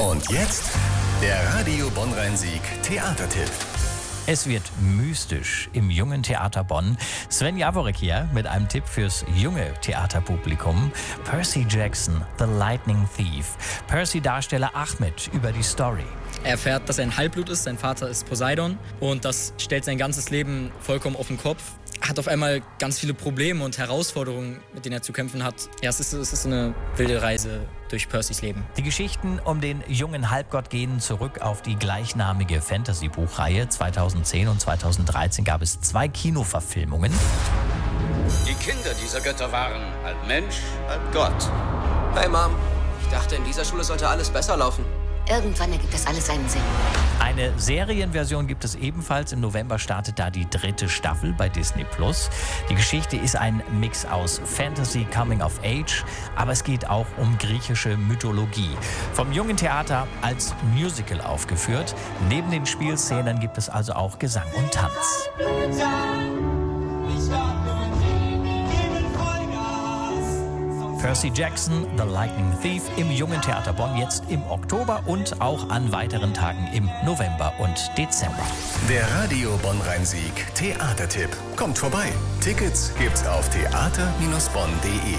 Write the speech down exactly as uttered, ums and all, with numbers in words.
Und jetzt der Radio Bonn-Rhein-Sieg Theatertipp. Es wird mystisch im Jungen Theater Bonn. Sven Jaworek hier mit einem Tipp fürs junge Theaterpublikum. Percy Jackson, The Lightning Thief. Percy-Darsteller Ahmed über die Story. Er erfährt, dass er ein Halbblut ist, sein Vater ist Poseidon und das stellt sein ganzes Leben vollkommen auf den Kopf. Er hat auf einmal ganz viele Probleme und Herausforderungen, mit denen er zu kämpfen hat. Ja, es ist, es ist eine wilde Reise durch Percys Leben. Die Geschichten um den jungen Halbgott gehen zurück auf die gleichnamige Fantasy-Buchreihe. zweitausendzehn und zweitausenddreizehn gab es zwei Kinoverfilmungen. Die Kinder dieser Götter waren halb Mensch, halb Gott. Hey Mom, ich dachte, in dieser Schule sollte alles besser laufen. Irgendwann ergibt das alles einen Sinn. Eine Serienversion gibt es ebenfalls. Im November startet da die dritte Staffel bei Disney Plus. Die Geschichte ist ein Mix aus Fantasy, Coming of Age, aber es geht auch um griechische Mythologie. Vom Jungen Theater als Musical aufgeführt. Neben den Spielszenen gibt es also auch Gesang und Tanz. Percy Jackson, The Lightning Thief im Jungen Theater Bonn jetzt im Oktober und auch an weiteren Tagen im November und Dezember. Der Radio Bonn-Rhein-Sieg Theatertipp. Kommt vorbei. Tickets gibt's auf theater Bindestrich bonn punkt de.